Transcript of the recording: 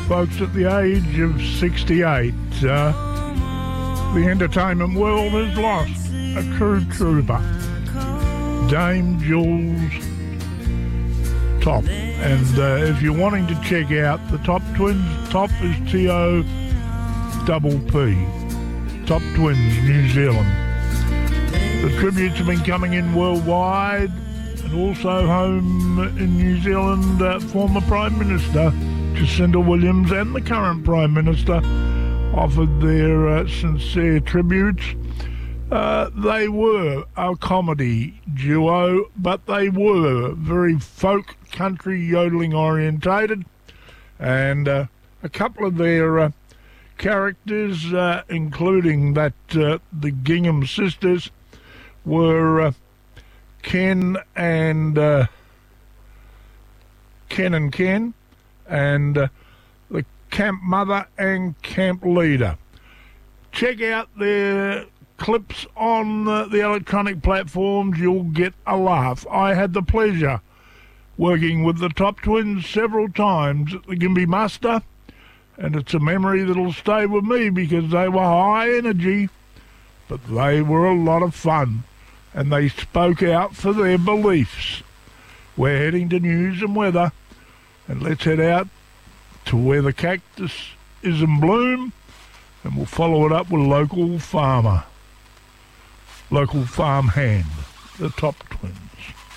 folks, at the age of 68, the entertainment world has lost a true trooper, Dame Jules Top. And if you're wanting to check out the Top Twins, Top is T-O-P-P, Top Twins, New Zealand. The tributes have been coming in worldwide, and also home in New Zealand, former Prime Minister Jacinda Williams and the current Prime Minister offered their sincere tributes. They were a comedy duo, but they were very folk country yodeling orientated, and a couple of their characters, including that the Gingham sisters, were Ken and Ken, and the camp mother and camp leader. Check out their clips on the electronic platforms. You'll get a laugh. I had the pleasure working with the Top Twins several times at the Gympie Muster, and it's a memory that'll stay with me because they were high energy, but they were a lot of fun, and they spoke out for their beliefs. We're heading to news and weather, and let's head out to where the cactus is in bloom, and we'll follow it up with local farm hand, the Top Twins.